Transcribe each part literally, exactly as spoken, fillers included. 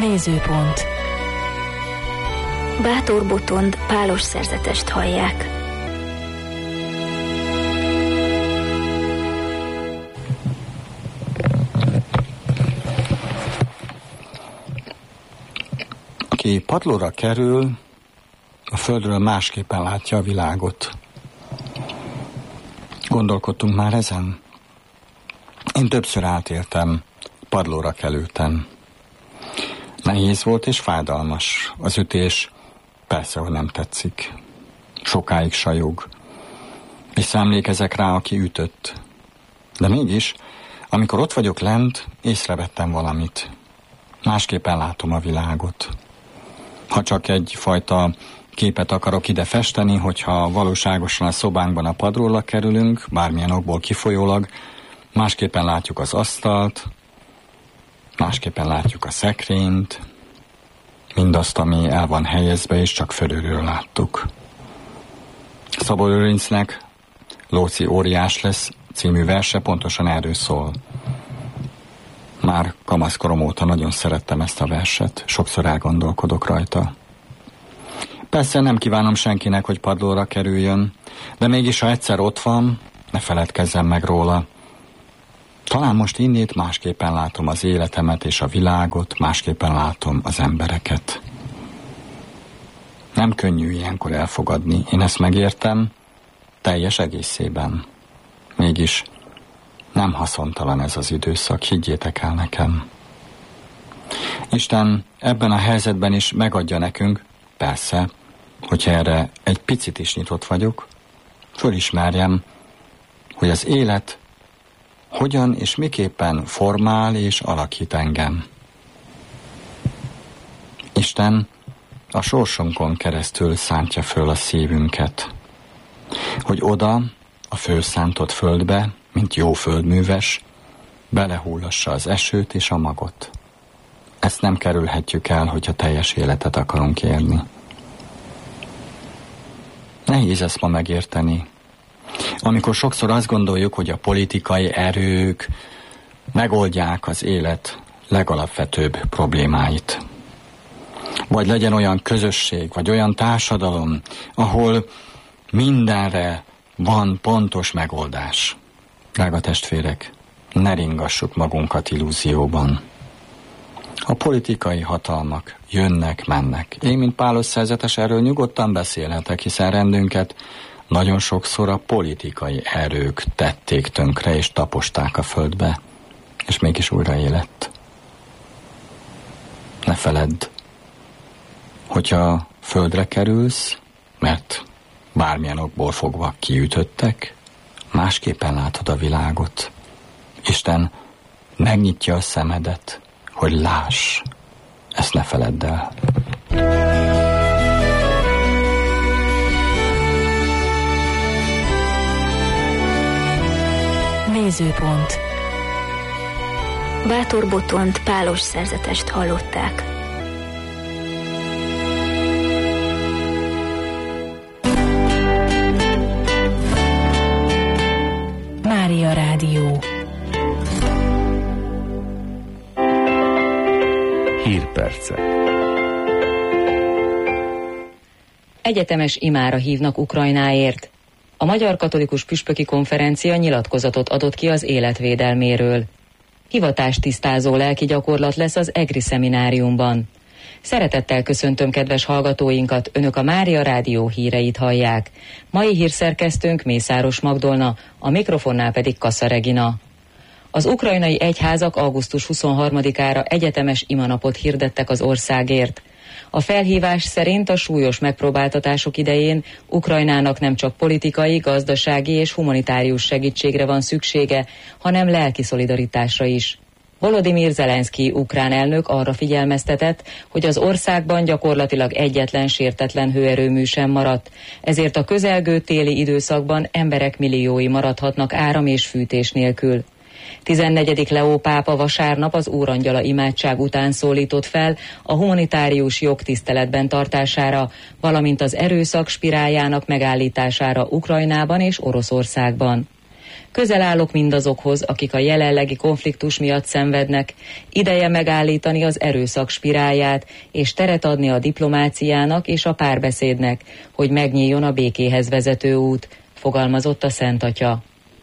Nézőpont. Bátor Botond pálos szerzetest hallják. Aki padlóra kerül, a földről másképpen látja a világot. Gondolkodtunk már ezen? Én többször átéltem padlóra kelőten. Nehéz volt és fájdalmas. Az ütés persze, hogy nem tetszik. Sokáig sajog. Visszaemlékezek rá, aki ütött. De mégis, amikor ott vagyok lent, észrevettem valamit. Másképpen látom a világot. Ha csak egyfajta képet akarok ide festeni, hogyha valóságosan a szobánkban a padlóra kerülünk, bármilyen okból kifolyólag, másképpen látjuk az asztalt, másképpen látjuk a szekrényt, mindazt, ami el van helyezve, és csak fölülről láttuk. Szabó Lőrincnek Lóci óriás lesz című verse pontosan erről szól. Már kamaszkorom óta nagyon szerettem ezt a verset, sokszor elgondolkodok rajta. Persze nem kívánom senkinek, hogy padlóra kerüljön, de mégis, ha egyszer ott van, ne feledkezzem meg róla. Talán most innét másképpen látom az életemet és a világot, másképpen látom az embereket. Nem könnyű ilyenkor elfogadni, én ezt megértem teljes egészében. Mégis nem haszontalan ez az időszak, higgyétek el nekem. Isten ebben a helyzetben is megadja nekünk, persze, hogyha erre egy picit is nyitott vagyok, fölismerjem, hogy az élet hogyan és miképpen formál és alakít engem. Isten a sorsunkon keresztül szántja föl a szívünket, hogy oda, a fölszántott földbe, mint jó földműves, belehullassa az esőt és a magot. Ezt nem kerülhetjük el, hogyha teljes életet akarunk élni. Nehéz ezt ma megérteni. Amikor sokszor azt gondoljuk, hogy a politikai erők megoldják az élet legalapvetőbb problémáit. Vagy legyen olyan közösség, vagy olyan társadalom, ahol mindenre van pontos megoldás. Drága testvérek, ne ringassuk magunkat illúzióban. A politikai hatalmak jönnek, mennek. Én, mint pálos szerzetes, erről nyugodtan beszélhetek, hiszen rendünket nagyon sokszor a politikai erők tették tönkre és taposták a földbe, és mégis újraélett. Ne feledd, hogyha földre kerülsz, mert bármilyen okból fogva kiütöttek, másképpen látod a világot. Isten megnyitja a szemedet, hogy láss. Ezt ne feledd el. Nézőpont. Bátor Botond pálos szerzetest hallották. Mária Rádió. Hírpercek. Egyetemes imára hívnak Ukrajnáért. A Magyar Katolikus Püspöki Konferencia nyilatkozatot adott ki az életvédelméről. Hivatástisztázó lelki gyakorlat lesz az EGRI szemináriumban. Szeretettel köszöntöm kedves hallgatóinkat, Önök a Mária Rádió híreit hallják. Mai hírszerkesztőnk Mészáros Magdolna, a mikrofonnál pedig Kassa Regina. Az ukrajnai egyházak augusztus huszonharmadikára egyetemes imanapot hirdettek az országért. A felhívás szerint a súlyos megpróbáltatások idején Ukrajnának nem csak politikai, gazdasági és humanitárius segítségre van szüksége, hanem lelki szolidaritásra is. Volodymyr Zelenszky ukrán elnök arra figyelmeztetett, hogy az országban gyakorlatilag egyetlen sértetlen hőerőmű sem maradt, ezért a közelgő téli időszakban emberek milliói maradhatnak áram és fűtés nélkül. tizennegyedik Leó pápa vasárnap az Úrangyala imádság után szólított fel a humanitárius jog tiszteletben tartására, valamint az erőszak spiráljának megállítására Ukrajnában és Oroszországban. Közel állok mindazokhoz, akik a jelenlegi konfliktus miatt szenvednek, ideje megállítani az erőszak spirálját, és teret adni a diplomáciának és a párbeszédnek, hogy megnyíljon a békéhez vezető út, fogalmazott a Szent Atya.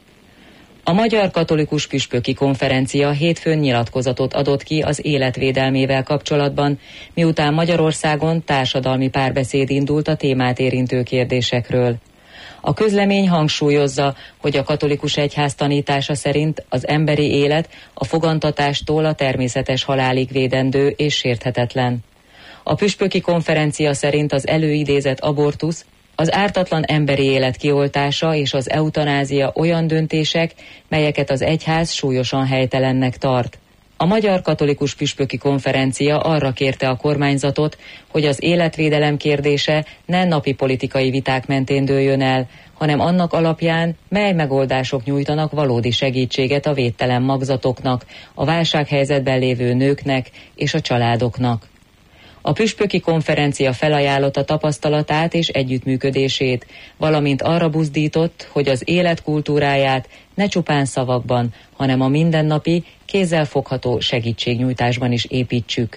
A Magyar Katolikus Püspöki Konferencia hétfőn nyilatkozatot adott ki az életvédelmével kapcsolatban, miután Magyarországon társadalmi párbeszéd indult a témát érintő kérdésekről. A közlemény hangsúlyozza, hogy a katolikus egyház tanítása szerint az emberi élet a fogantatástól a természetes halálig védendő és sérthetetlen. A Püspöki Konferencia szerint az előidézett abortusz, az ártatlan emberi élet kioltása és az eutanázia olyan döntések, melyeket az egyház súlyosan helytelennek tart. A Magyar Katolikus Püspöki Konferencia arra kérte a kormányzatot, hogy az életvédelem kérdése ne napi politikai viták mentén dőljön el, hanem annak alapján, mely megoldások nyújtanak valódi segítséget a védtelen magzatoknak, a válsághelyzetben lévő nőknek és a családoknak. A Püspöki Konferencia felajánlotta tapasztalatát és együttműködését, valamint arra buzdított, hogy az élet kultúráját ne csupán szavakban, hanem a mindennapi, kézzelfogható segítségnyújtásban is építsük.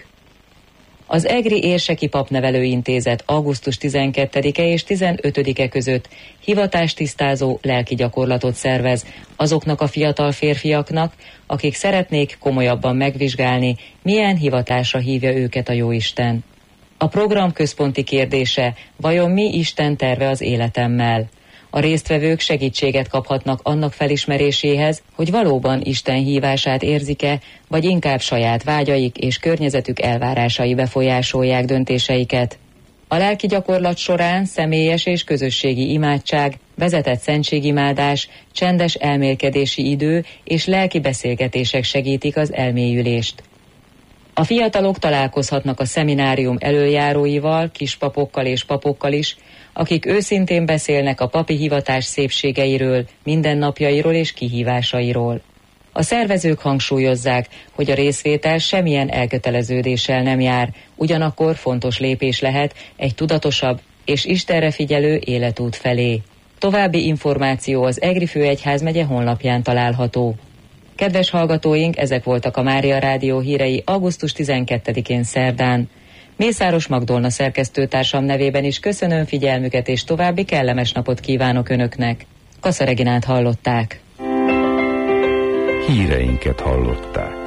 Az Egri Érseki Papnevelőintézet augusztus tizenkettedike és tizenötödike között hivatástisztázó lelki gyakorlatot szervez azoknak a fiatal férfiaknak, akik szeretnék komolyabban megvizsgálni, milyen hivatásra hívja őket a Jóisten. A program központi kérdése, vajon mi Isten terve az életemmel? A résztvevők segítséget kaphatnak annak felismeréséhez, hogy valóban Isten hívását érzik-e, vagy inkább saját vágyaik és környezetük elvárásai befolyásolják döntéseiket. A lelki gyakorlat során személyes és közösségi imádság, vezetett szentségimádás, csendes elmélkedési idő és lelki beszélgetések segítik az elmélyülést. A fiatalok találkozhatnak a szeminárium elöljáróival, kispapokkal és papokkal is, akik őszintén beszélnek a papi hivatás szépségeiről, mindennapjairól és kihívásairól. A szervezők hangsúlyozzák, hogy a részvétel semmilyen elköteleződéssel nem jár, ugyanakkor fontos lépés lehet egy tudatosabb és Istenre figyelő életút felé. További információ az Egri Főegyházmegye honlapján található. Kedves hallgatóink, ezek voltak a Mária Rádió hírei augusztus tizenkettedikén szerdán. Mészáros Magdolna szerkesztőtársam nevében is köszönöm figyelmüket, és további kellemes napot kívánok Önöknek. Kassa Reginát hallották. Híreinket hallották.